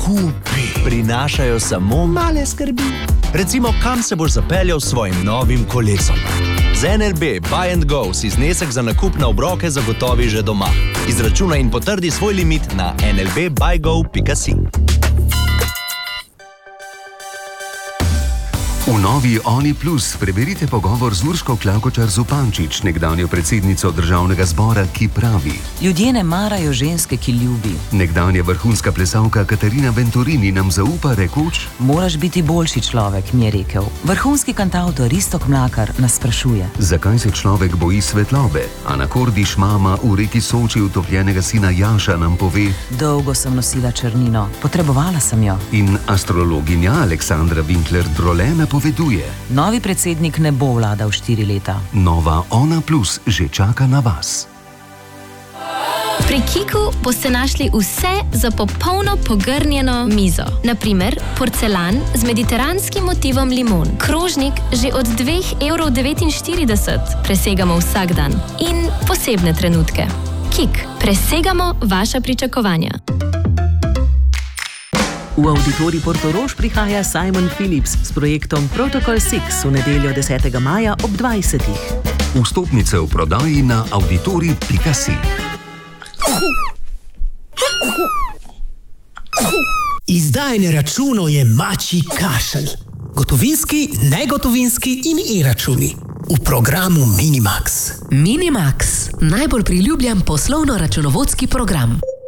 nakupi prinašajo samo male skrbi. Recimo, kam se boš zapeljal s svojim novim kolesom. Z NLB Buy and Go si znesek za nakup na obroke zagotovi že doma. Izračunaj in potrdi svoj limit na nlbbuygo.si. V novi Oni Plus preberite pogovor z Urško Klakočar Zupančič, nekdanjo predsednico Državnega zbora, ki pravi: Ljudje ne marajo ženske, ki ljubi. Nekdanja vrhunska plesalka Katarina Venturini nam zaupa rekoč: Moraš biti boljši človek, mi je rekel. Vrhunski kantavtor Iztok Mlakar nas sprašuje: Zakaj se človek boji svetlobe? Ana Kordiš, mama v reki Soči utopljenega sina Jaša, nam pove: Dolgo sem nosila črnino, potrebovala sem jo. In astrologinja Aleksandra Winkler-Drole napoveduje: Novi predsednik ne bo vladal 4 leta. Nova Ona Plus že čaka na vas. Pri Kiku boste našli vse za popolno pogrnjeno mizo. Naprimer, porcelan z mediteranskim motivom limon. Krožnik že od 2,49 €. Presegamo vsak dan. In posebne trenutke. Kik, presegamo vaša pričakovanja. V Auditorij Portorož prihaja Simon Phillips s projektom Protocol 6 v nedeljo 10. maja ob 20. Vstopnice v prodaji na auditorij.si. Izdajanje računov je mačji kašelj. Gotovinski, negotovinski in e-računi. V programu Minimax. Minimax, najbolj priljubljen poslovno-računovodski program.